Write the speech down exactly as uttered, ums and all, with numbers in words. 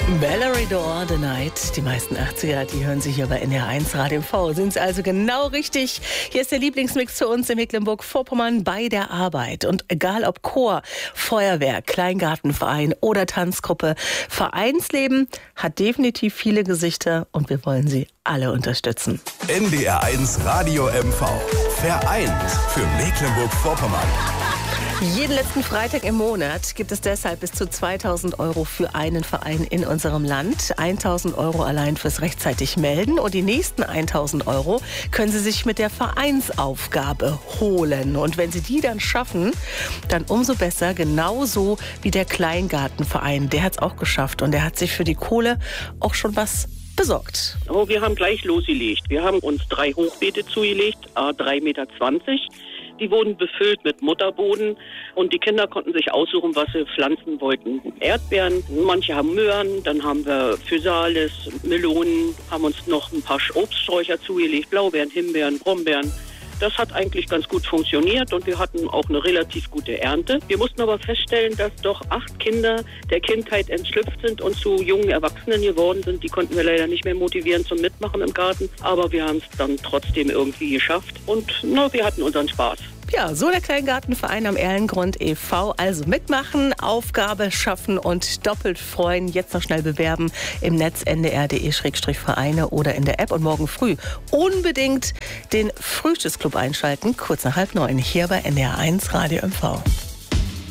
Valerie Dore, The Night. Die meisten achtziger, die hören sich hier bei N D R eins Radio M V. Sind Sie also genau richtig. Hier ist der Lieblingsmix für uns in Mecklenburg-Vorpommern bei der Arbeit. Und egal ob Chor, Feuerwehr, Kleingartenverein oder Tanzgruppe, Vereinsleben hat definitiv viele Gesichter und wir wollen sie alle unterstützen. N D R eins Radio M V. Vereint für Mecklenburg-Vorpommern. Jeden letzten Freitag im Monat gibt es deshalb bis zu zweitausend Euro für einen Verein in unserem Land. eintausend Euro allein fürs rechtzeitig melden. Und die nächsten eintausend Euro können Sie sich mit der Vereinsaufgabe holen. Und wenn Sie die dann schaffen, dann umso besser. Genauso wie der Kleingartenverein. Der hat es auch geschafft und der hat sich für die Kohle auch schon was besorgt. Oh, wir haben gleich losgelegt. Wir haben uns drei Hochbeete zugelegt, a drei Meter zwanzig. Die wurden befüllt mit Mutterboden und die Kinder konnten sich aussuchen, was sie pflanzen wollten. Erdbeeren, manche haben Möhren, dann haben wir Physalis, Melonen, haben uns noch ein paar Obststräucher zugelegt, Blaubeeren, Himbeeren, Brombeeren. Das hat eigentlich ganz gut funktioniert und wir hatten auch eine relativ gute Ernte. Wir mussten aber feststellen, dass doch acht Kinder der Kindheit entschlüpft sind und zu jungen Erwachsenen geworden sind. Die konnten wir leider nicht mehr motivieren zum Mitmachen im Garten, aber wir haben es dann trotzdem irgendwie geschafft und na, wir hatten unseren Spaß. Ja, so der Kleingartenverein am Erlengrund e V. Also mitmachen, Aufgabe schaffen und doppelt freuen. Jetzt noch schnell bewerben im Netz n d r punkt d e Schrägstrich Vereine oder in der App. Und morgen früh unbedingt den Frühstücksclub einschalten, kurz nach halb neun, hier bei N D R eins Radio M V.